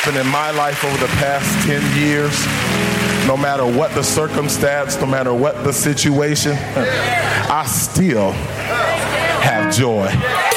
happened in my life over the past 10 years, no matter what the circumstance, no matter what the situation, I still have joy.